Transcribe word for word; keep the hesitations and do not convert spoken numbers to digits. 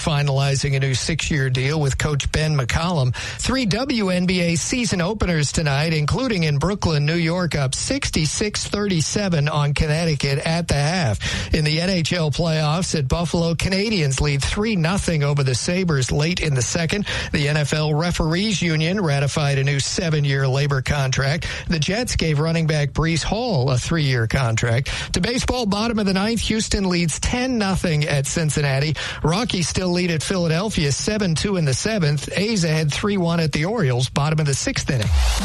finalizing a new six-year deal with coach Ben McCollum. Three W N B A season openers tonight, including in Brooklyn, New York, up sixty-six thirty-seven on Connecticut at the half. In the N H L playoffs at Buffalo, Canadians lead three nothing over the Sabres late in the second. The N F L Referees Union ratified a new seven-year labor contract. The Jets gave running back Breece Hall a three-year contract. To baseball, bottom of the ninth, Houston leads ten nothing at Cincinnati. Rockies still lead at Philadelphia seven two in the seventh. A's ahead three one at the Orioles, bottom of the sixth inning.